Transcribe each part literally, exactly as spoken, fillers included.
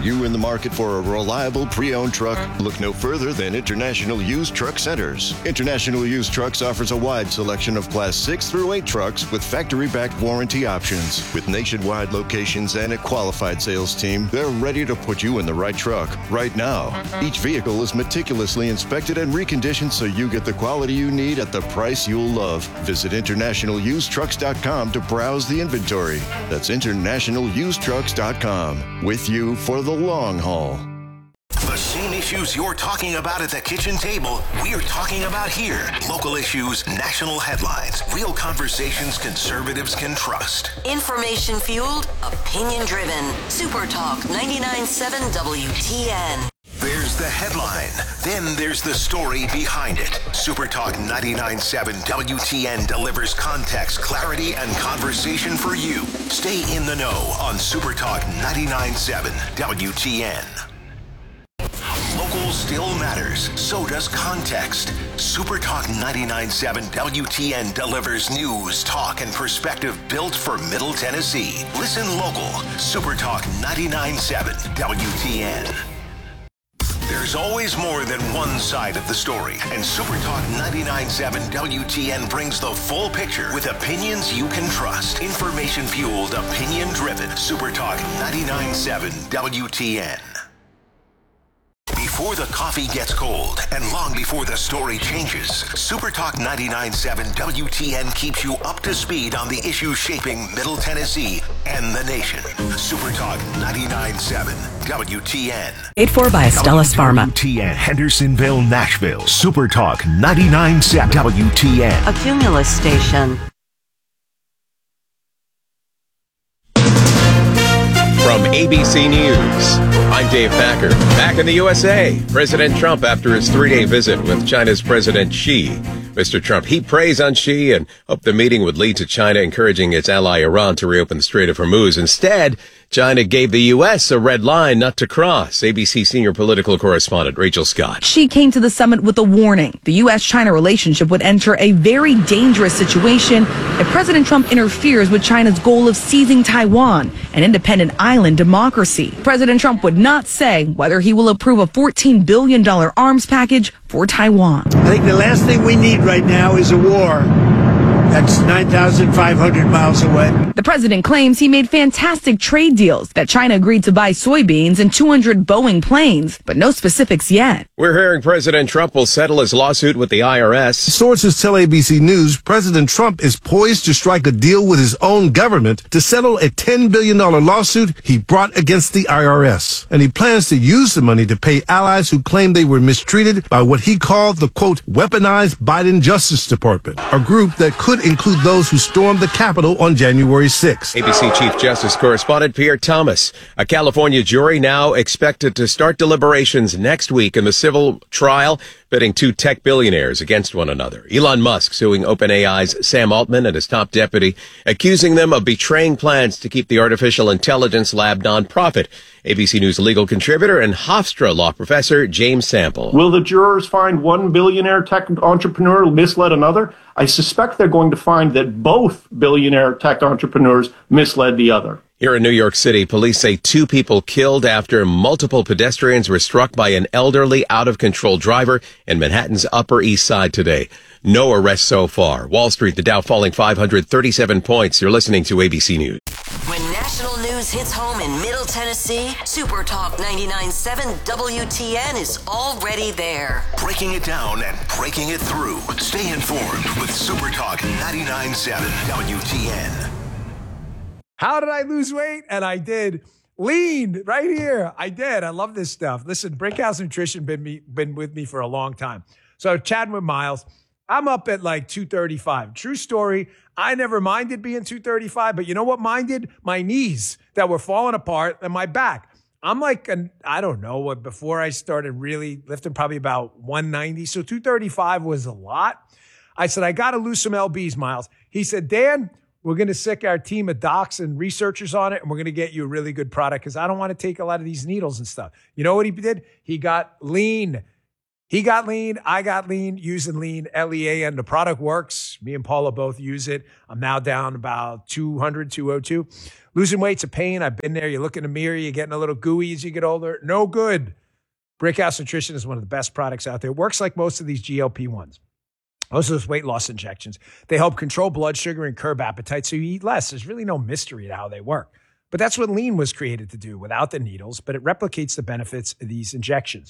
you in the market for a reliable pre-owned truck? Look no further than International Used Truck Centers. International Used Trucks offers a wide selection of Class six through eight trucks with factory-backed warranty options. With nationwide locations and a qualified sales team, they're ready to put you in the right truck right now. Each vehicle is meticulously inspected and reconditioned so you get the quality you need at the price you'll love. Visit international used trucks dot com to browse the inventory. That's international used trucks dot com. With you for the long haul. The same issues you're talking about at the kitchen table, we're talking about here. Local issues, national headlines, real conversations conservatives can trust. Information fueled, opinion driven. Super Talk ninety-nine point seven W T N. There's the headline, then there's the story behind it. Super Talk ninety-nine point seven W T N delivers context, clarity, and conversation for you. Stay in the know on Super Talk ninety-nine point seven W T N. Local still matters, so does context. Super Talk ninety-nine point seven W T N delivers news, talk, and perspective built for Middle Tennessee. Listen local. Super Talk ninety-nine point seven W T N. There's always more than one side of the story, and Super Talk ninety-nine point seven W T N brings the full picture with opinions you can trust. Information-fueled, opinion-driven. Super Talk ninety-nine point seven W T N. Before the coffee gets cold and long before the story changes, Super Talk ninety-nine point seven W T N keeps you up to speed on the issues shaping Middle Tennessee and the nation. Super Talk ninety-nine point seven W T N. Paid for by Astellas Pharma. W T N, Hendersonville, Nashville. Super Talk ninety-nine point seven W T N. A Cumulus station. From A B C News, I'm Dave Packer. Back in the U S A, President Trump after his three-day visit with China's President Xi. Mister Trump heaped praise on Xi and hoped the meeting would lead to China encouraging its ally Iran to reopen the Strait of Hormuz. Instead, China gave the U S a red line not to cross. A B C senior political correspondent Rachel Scott. Xi came to the summit with a warning. The U S China relationship would enter a very dangerous situation if President Trump interferes with China's goal of seizing Taiwan, an independent island democracy. President Trump would not say whether he will approve a fourteen billion dollars arms package for Taiwan. I think the last thing we need right now is a war. That's nine thousand five hundred miles away. The president claims he made fantastic trade deals, that China agreed to buy soybeans and two hundred Boeing planes, but no specifics yet. We're hearing President Trump will settle his lawsuit with the I R S. Sources tell A B C News President Trump is poised to strike a deal with his own government to settle a ten billion dollars lawsuit he brought against the I R S. And he plans to use the money to pay allies who claim they were mistreated by what he called the, quote, weaponized Biden Justice Department, a group that could include those who stormed the Capitol on January sixth. A B C Chief Justice Correspondent Pierre Thomas. A California jury now expected to start deliberations next week in the civil trial pitting two tech billionaires against one another. Elon Musk suing OpenAI's Sam Altman and his top deputy, accusing them of betraying plans to keep the artificial intelligence lab nonprofit. A B C News legal contributor and Hofstra law professor James Sample. Will the jurors find one billionaire tech entrepreneur misled another? I suspect they're going to find that both billionaire tech entrepreneurs misled the other. Here in New York City, police say two people killed after multiple pedestrians were struck by an elderly, out-of-control driver in Manhattan's Upper East Side today. No arrests so far. Wall Street, the Dow falling five hundred thirty-seven points. You're listening to A B C News. When national news hits home in Middle Tennessee, Super Talk ninety-nine point seven W T N is already there. Breaking it down and breaking it through. Stay informed with Super Talk ninety-nine point seven W T N. How did I lose weight? And I did. Lean right here. I did. I love this stuff. Listen, Brinkhouse Nutrition been me been with me for a long time. So chatting with Miles, I'm up at like two thirty-five. True story. I never minded being two thirty-five, but you know what minded? My knees that were falling apart and my back. I'm like, an, I don't know, what before I started really lifting, probably about one ninety. So two thirty-five was a lot. I said, I got to lose some L Bs, Miles. He said, Dan, we're going to sick our team of docs and researchers on it, and we're going to get you a really good product because I don't want to take a lot of these needles and stuff. You know what he did? He got lean. He got lean. I got lean using lean, L E A N. The product works. Me and Paula both use it. I'm now down about two hundred, two oh two. Losing weight's a pain. I've been there. You look in the mirror. You're getting a little gooey as you get older. No good. Brickhouse Nutrition is one of the best products out there. It works like most of these G L P ones. Most of those weight loss injections. They help control blood sugar and curb appetite so you eat less. There's really no mystery to how they work. But that's what lean was created to do without the needles, but it replicates the benefits of these injections.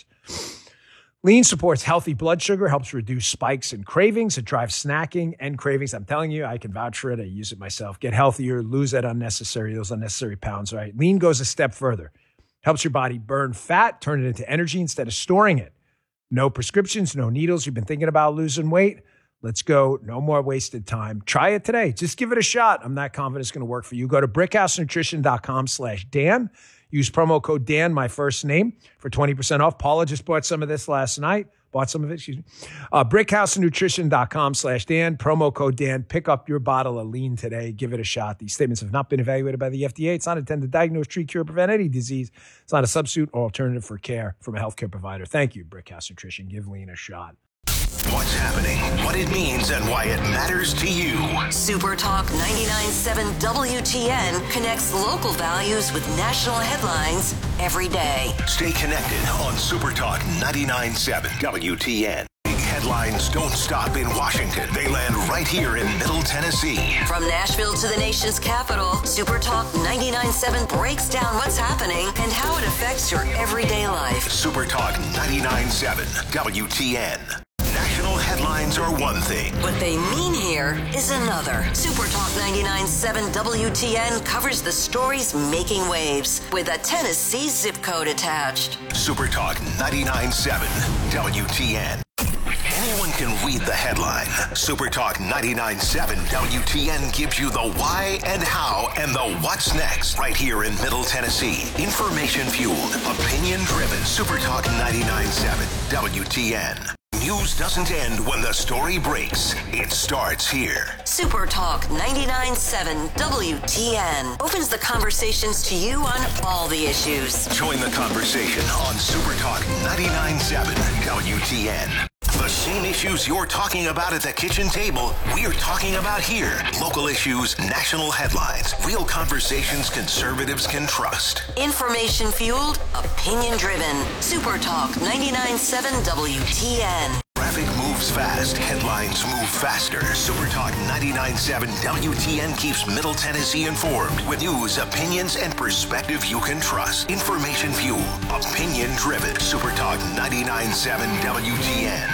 Lean supports healthy blood sugar, helps reduce spikes and cravings. It drives snacking and cravings. I'm telling you, I can vouch for it. I use it myself. Get healthier, lose that unnecessary, those unnecessary pounds, right? Lean goes a step further. Helps your body burn fat, turn it into energy instead of storing it. No prescriptions, no needles. You've been thinking about losing weight? Let's go. No more wasted time. Try it today. Just give it a shot. I'm not confident it's going to work for you. Go to brickhousenutrition.com slash Dan. Use promo code Dan, my first name, for twenty percent off. Paula just bought some of this last night. Bought some of it, excuse me. Uh, brickhousenutrition.com slash Dan. Promo code Dan. Pick up your bottle of lean today. Give it a shot. These statements have not been evaluated by the F D A. It's not intended to diagnose, treat, cure, prevent any disease. It's not a substitute or alternative for care from a healthcare provider. Thank you, Brickhouse Nutrition. Give lean a shot. What's happening, what it means, and why it matters to you. Super Talk ninety-nine point seven W T N connects local values with national headlines every day. Stay connected on Super Talk ninety-nine point seven W T N. Big headlines don't stop in Washington. They land right here in Middle Tennessee. From Nashville to the nation's capital, Super Talk ninety-nine point seven breaks down what's happening and how it affects your everyday life. Super Talk ninety-nine point seven W T N. National headlines are one thing. What they mean here is another. Super Talk ninety-nine point seven W T N covers the stories making waves with a Tennessee zip code attached. Super Talk ninety-nine point seven W T N. Anyone can read the headline. Super Talk ninety-nine point seven W T N gives you the why and how and the what's next right here in Middle Tennessee. Information fueled, opinion driven. Super Talk ninety-nine point seven W T N. News doesn't end when the story breaks. It starts here. Super Talk ninety-nine point seven W T N opens the conversations to you on all the issues. Join the conversation on Super Talk ninety-nine point seven W T N. The same issues you're talking about at the kitchen table, we're talking about here. Local issues, national headlines, real conversations conservatives can trust. Information fueled, opinion driven. Super Talk ninety-nine point seven W T N. Traffic moves fast, headlines move faster. Super Talk ninety-nine point seven W T N keeps Middle Tennessee informed with news, opinions, and perspective you can trust. Information fueled, opinion driven. Super Talk ninety-nine point seven W T N.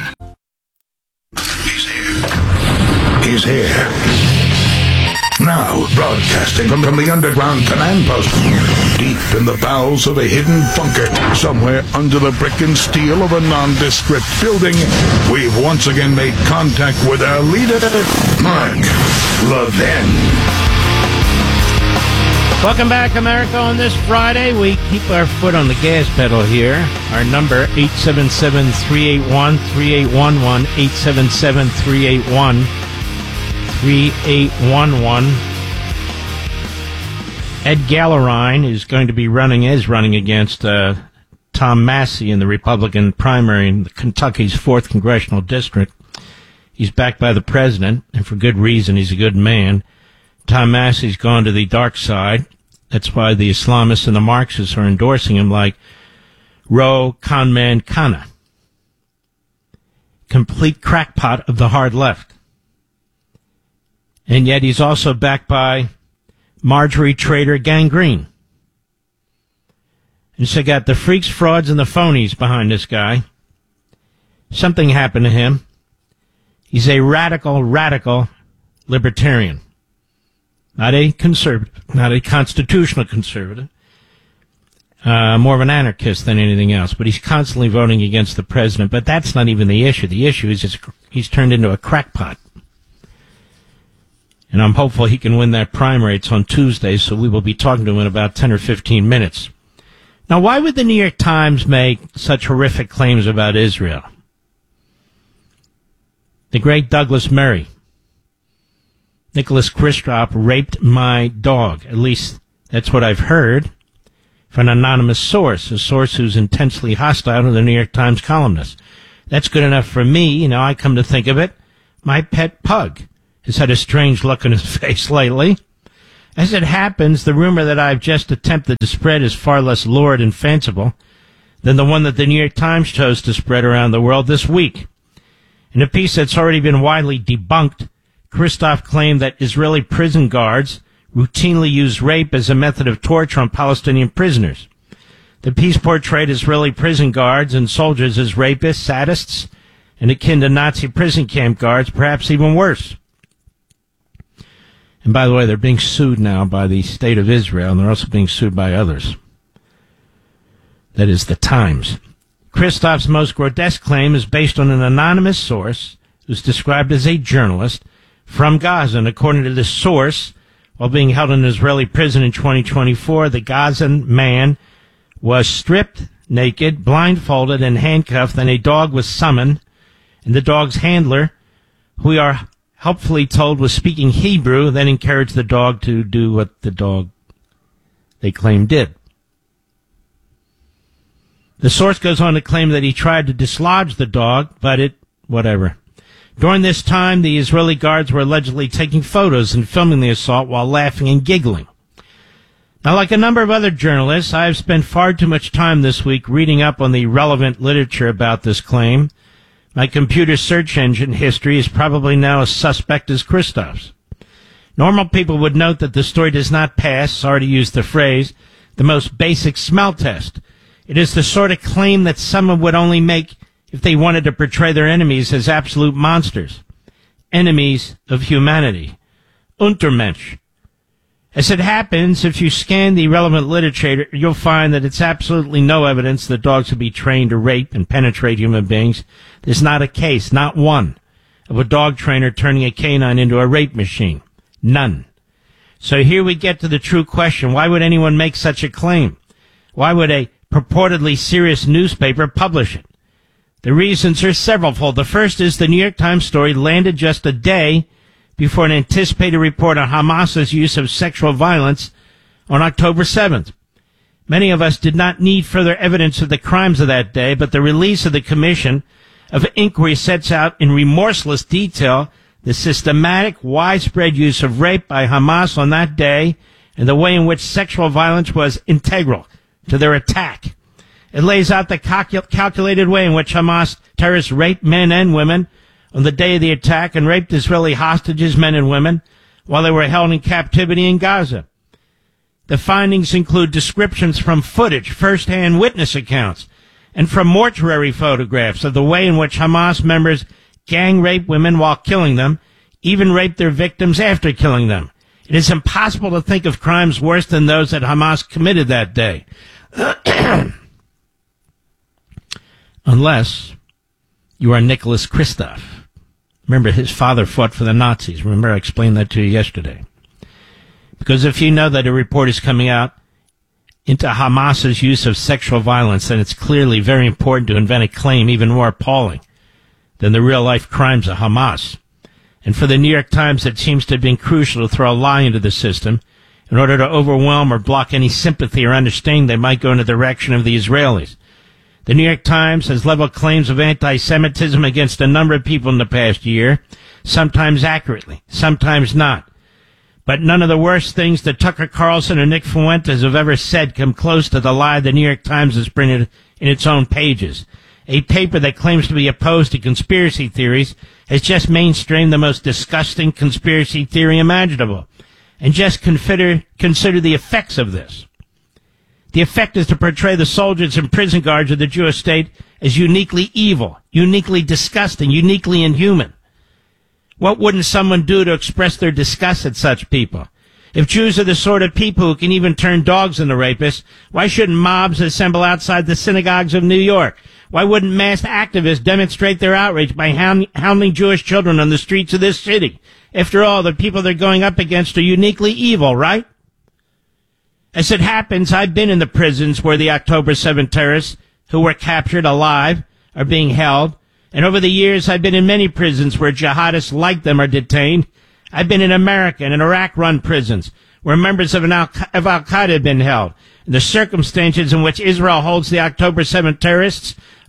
He's here. He's here. Now, broadcasting from, from the underground command post, deep in the bowels of a hidden bunker, somewhere under the brick and steel of a nondescript building, we've once again made contact with our leader, Mark Levin. Welcome back, America. On this Friday, we keep our foot on the gas pedal here. Our number, eight seven seven, three eight one, three eight one one, eight seven seven, three eight one, three eight one one. Ed Gallerine is going to be running, is running against uh, Tom Massey in the Republican primary in Kentucky's fourth Congressional District. He's backed by the president, and for good reason. He's a good man. Tom Massey's gone to the dark side. That's why the Islamists and the Marxists are endorsing him like Ro Khanman Khanna. Complete crackpot of the hard left. And yet he's also backed by Marjorie Trader Gangrene. And so you got the freaks, frauds, and the phonies behind this guy. Something happened to him. He's a radical, radical libertarian. Not a conservative, not a constitutional conservative, uh, more of an anarchist than anything else. But he's constantly voting against the president. But that's not even the issue. The issue is just he's turned into a crackpot. And I'm hopeful he can win that primary. It's on Tuesday, so we will be talking to him in about ten or fifteen minutes. Now, why would the New York Times make such horrific claims about Israel? The great Douglas Murray. Nicholas Kristof raped my dog. At least that's what I've heard from an anonymous source, a source who's intensely hostile to the New York Times columnist. That's good enough for me. You know, I come to think of it, my pet pug has had a strange look on his face lately. As it happens, the rumor that I've just attempted to spread is far less lurid and fanciful than the one that the New York Times chose to spread around the world this week. In a piece that's already been widely debunked, Christoph claimed that Israeli prison guards routinely use rape as a method of torture on Palestinian prisoners. The piece portrayed Israeli prison guards and soldiers as rapists, sadists, and akin to Nazi prison camp guards, perhaps even worse. And by the way, they're being sued now by the State of Israel, and they're also being sued by others. That is the Times. Christoph's most grotesque claim is based on an anonymous source who's described as a journalist from Gaza. And according to this source, while being held in an Israeli prison in twenty twenty-four, the Gazan man was stripped naked, blindfolded, and handcuffed, and a dog was summoned. And the dog's handler, who we are helpfully told was speaking Hebrew, then encouraged the dog to do what the dog, they claim, did. The source goes on to claim that he tried to dislodge the dog, but it, whatever. During this time, the Israeli guards were allegedly taking photos and filming the assault while laughing and giggling. Now, like a number of other journalists, I have spent far too much time this week reading up on the relevant literature about this claim. My computer search engine history is probably now as suspect as Christoph's. Normal people would note that the story does not pass, sorry to use the phrase, the most basic smell test. It is the sort of claim that someone would only make if they wanted to portray their enemies as absolute monsters. Enemies of humanity. Untermensch. As it happens, if you scan the relevant literature, you'll find that it's absolutely no evidence that dogs would be trained to rape and penetrate human beings. There's not a case, not one, of a dog trainer turning a canine into a rape machine. None. So here we get to the true question. Why would anyone make such a claim? Why would a purportedly serious newspaper publish it? The reasons are severalfold. The first is the New York Times story landed just a day before an anticipated report on Hamas's use of sexual violence on October seventh. Many of us did not need further evidence of the crimes of that day, but the release of the Commission of Inquiry sets out in remorseless detail the systematic, widespread use of rape by Hamas on that day and the way in which sexual violence was integral to their attack. It lays out the calcul- calculated way in which Hamas terrorists raped men and women on the day of the attack and raped Israeli hostages, men and women, while they were held in captivity in Gaza. The findings include descriptions from footage, first-hand witness accounts, and from mortuary photographs of the way in which Hamas members gang rape women while killing them, even rape their victims after killing them. It is impossible to think of crimes worse than those that Hamas committed that day. Unless you are Nicholas Christoph. Remember, his father fought for the Nazis. Remember, I explained that to you yesterday. Because if you know that a report is coming out into Hamas's use of sexual violence, then it's clearly very important to invent a claim even more appalling than the real-life crimes of Hamas. And for the New York Times, it seems to have been crucial to throw a lie into the system in order to overwhelm or block any sympathy or understanding that might go in the direction of the Israelis. The New York Times has leveled claims of anti-Semitism against a number of people in the past year, sometimes accurately, sometimes not. But none of the worst things that Tucker Carlson or Nick Fuentes have ever said come close to the lie the New York Times has printed in its own pages. A paper that claims to be opposed to conspiracy theories has just mainstreamed the most disgusting conspiracy theory imaginable. And just consider, consider the effects of this. The effect is to portray the soldiers and prison guards of the Jewish state as uniquely evil, uniquely disgusting, uniquely inhuman. What wouldn't someone do to express their disgust at such people? If Jews are the sort of people who can even turn dogs into rapists, why shouldn't mobs assemble outside the synagogues of New York? Why wouldn't mass activists demonstrate their outrage by hound- hounding Jewish children on the streets of this city? After all, the people they're going up against are uniquely evil, right? As it happens, I've been in the prisons where the October seventh terrorists who were captured alive are being held. And over the years, I've been in many prisons where jihadists like them are detained. I've been in America and in Iraq-run prisons where members of, an Al- of Al-Qaeda have been held. And the circumstances in which Israel holds the October seventh terrorists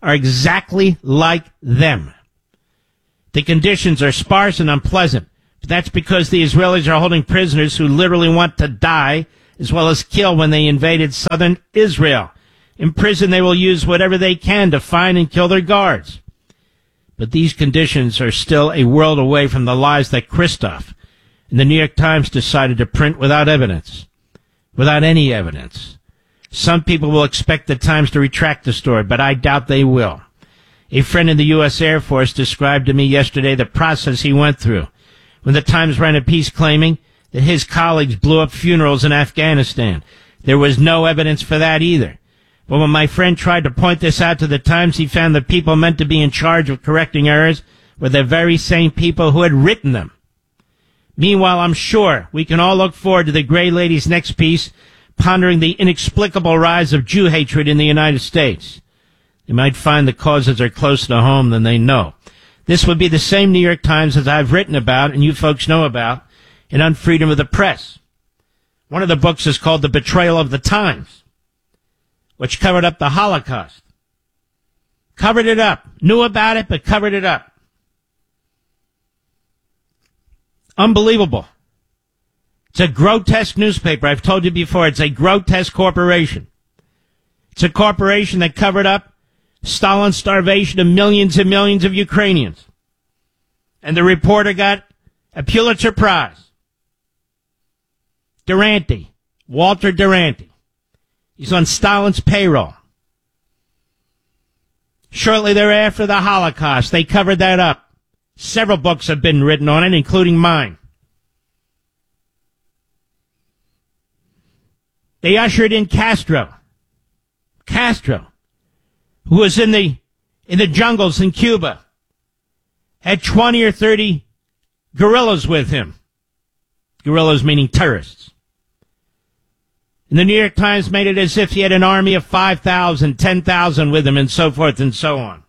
are exactly like them. The conditions are sparse and unpleasant, but that's because the Israelis are holding prisoners who literally want to die as well as kill when they invaded southern Israel. In prison, they will use whatever they can to find and kill their guards. But these conditions are still a world away from the lies that Christoph and the New York Times decided to print without evidence, without any evidence. Some people will expect the Times to retract the story, but I doubt they will. A friend in the U S Air Force described to me yesterday the process he went through when the Times ran a piece claiming that his colleagues blew up funerals in Afghanistan. There was no evidence for that either. But when my friend tried to point this out to the Times, he found the people meant to be in charge of correcting errors were the very same people who had written them. Meanwhile, I'm sure we can all look forward to the Gray Lady's next piece, pondering the inexplicable rise of Jew hatred in the United States. They might find the causes are closer to home than they know. This would be the same New York Times as I've written about and you folks know about in Unfreedom of the Press. One of the books is called The Betrayal of the Times, which covered up the Holocaust. Covered it up. Knew about it, but covered it up. Unbelievable. It's a grotesque newspaper. I've told you before, it's a grotesque corporation. It's a corporation that covered up Stalin's starvation of millions and millions of Ukrainians. And the reporter got a Pulitzer Prize. Durante, Walter Durante. He's on Stalin's payroll. Shortly thereafter, the Holocaust. They covered that up. Several books have been written on it, including mine. They ushered in Castro. Castro, who was in the in the jungles in Cuba, had twenty or thirty guerrillas with him. Guerrillas meaning terrorists. And the New York Times made it as if he had an army of five thousand, ten thousand with him, and so forth and so on.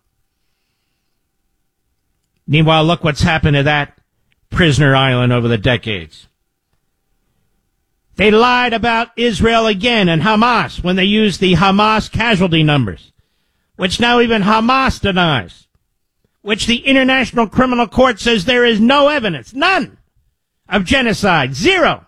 Meanwhile, look what's happened to that prisoner island over the decades. They lied about Israel again and Hamas when they used the Hamas casualty numbers, which now even Hamas denies, which the International Criminal Court says there is no evidence, none, of genocide, zero.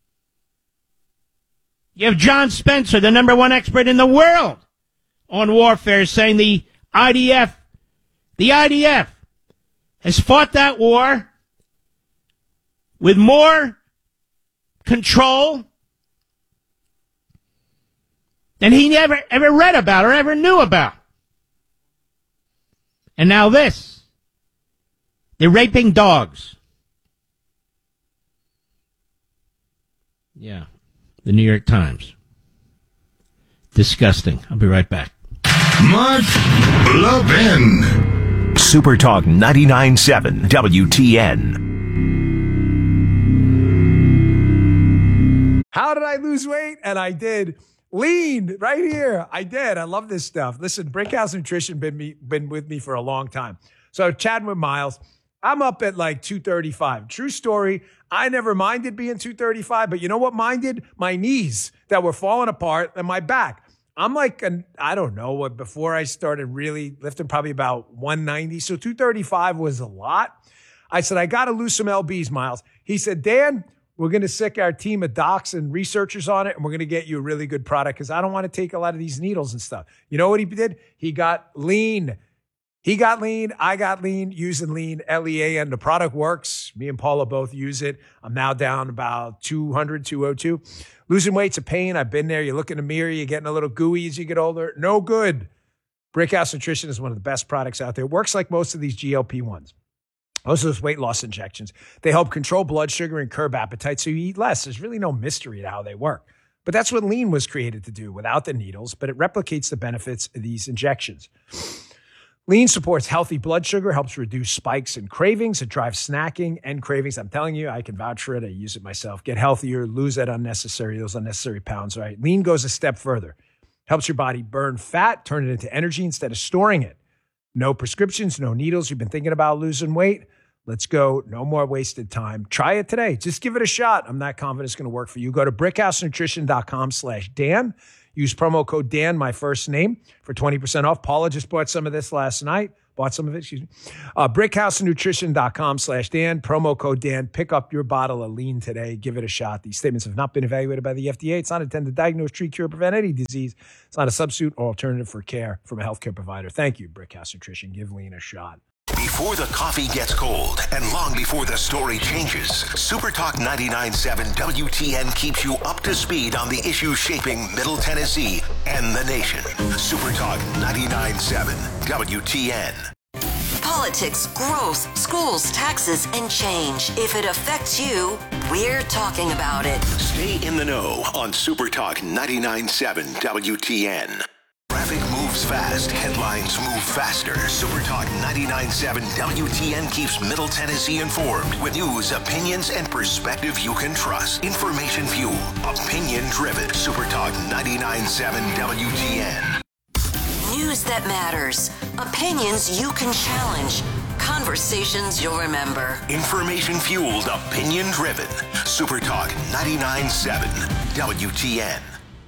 You have John Spencer, the number one expert in the world on warfare, saying the I D F, the I D F has fought that war with more control than he never ever read about or ever knew about. And now this. They're raping dogs. Yeah. The New York Times. Disgusting. I'll be right back. Mark Levin. Super Talk ninety-nine point seven W T N. How did I lose weight? And I did. Lean right here. I did. I love this stuff. Listen, Brickhouse Nutrition been me been with me for a long time. So chatting with Miles, I'm up at like two thirty-five. True story. I never minded being two thirty-five, but you know what minded? My knees that were falling apart and my back. I'm like, an, I don't know what, before I started really lifting, probably about one ninety. So two thirty-five was a lot. I said, I got to lose some L Bs, Miles. He said, Dan, we're going to sick our team of docs and researchers on it, and we're going to get you a really good product because I don't want to take a lot of these needles and stuff. You know what he did? He got lean. He got lean. I got lean using lean, L E A N. The product works. Me and Paula both use it. I'm now down about two hundred, two oh two. Losing weight's a pain. I've been there. You look in the mirror, you're getting a little gooey as you get older. No good. Brickhouse Nutrition is one of the best products out there. It works like most of these G L P ones. Most of those weight loss injections. They help control blood sugar and curb appetite so you eat less. There's really no mystery to how they work. But that's what lean was created to do without the needles, but it replicates the benefits of these injections. Lean supports healthy blood sugar, helps reduce spikes and cravings. It drives snacking and cravings. I'm telling you, I can vouch for it. I use it myself. Get healthier, lose that unnecessary, those unnecessary pounds, right? Lean goes a step further. Helps your body burn fat, turn it into energy instead of storing it. No prescriptions, no needles. You've been thinking about losing weight? Let's go. No more wasted time. Try it today. Just give it a shot. I'm not confident it's going to work for you. Go to brickhousenutrition.com slash Dan. Use promo code Dan, my first name, for twenty percent off. Paula just bought some of this last night. Bought some of it, excuse me. Uh, brickhousenutrition.com slash Dan, promo code Dan. Pick up your bottle of lean today. Give it a shot. These statements have not been evaluated by the F D A. It's not intended to diagnose, treat, cure, or prevent any disease. It's not a substitute or alternative for care from a healthcare provider. Thank you, Brickhouse Nutrition. Give lean a shot. Before the coffee gets cold and long before the story changes, SuperTalk ninety-nine point seven W T N keeps you up to speed on the issues shaping Middle Tennessee and the nation. SuperTalk ninety-nine point seven W T N. Politics, growth, schools, taxes, and change. If it affects you, we're talking about it. Stay in the know on SuperTalk ninety-nine point seven W T N. Traffic moves fast. Headlines move faster. SuperTalk ninety-nine point seven W T N keeps Middle Tennessee informed with news, opinions, and perspective you can trust. Information fuel. Opinion driven. SuperTalk ninety-nine point seven W T N. News that matters. Opinions you can challenge. Conversations you'll remember. Information fueled. Opinion driven. SuperTalk ninety-nine point seven W T N.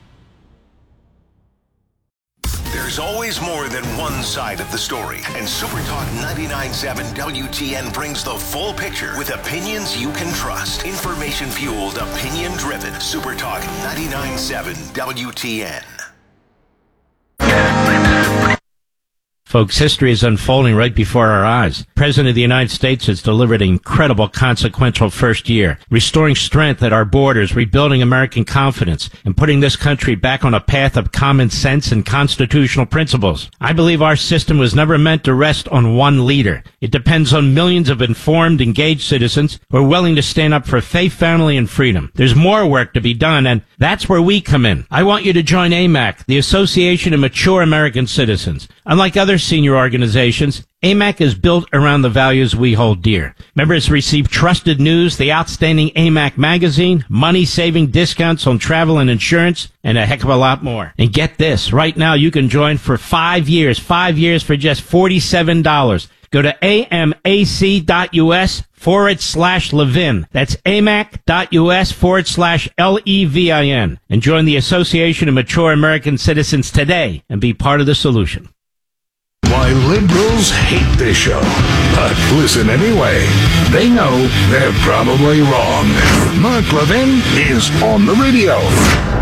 There's always more than one side of the story, and SuperTalk ninety-nine point seven W T N brings the full picture with opinions you can trust. Information-fueled, opinion-driven. SuperTalk ninety-nine point seven W T N. Folks, history is unfolding right before our eyes. The President of the United States has delivered an incredible, consequential first year, restoring strength at our borders, rebuilding American confidence, and putting this country back on a path of common sense and constitutional principles. I believe our system was never meant to rest on one leader. It depends on millions of informed, engaged citizens who are willing to stand up for faith, family, and freedom. There's more work to be done, and that's where we come in. I want you to join A M A C, the Association of Mature American Citizens. Unlike other senior organizations, A M A C is built around the values we hold dear. Members receive trusted news, the outstanding A M A C magazine, money-saving discounts on travel and insurance, and a heck of a lot more. And get this, right now you can join for five years, five years for just forty-seven dollars. Go to amac.us forward slash Levin. That's amac.us forward slash L E V I N. And join the Association of Mature American Citizens today and be part of the solution. Why liberals hate this show, but listen anyway. They know they're probably wrong. Mark Levin is on the radio.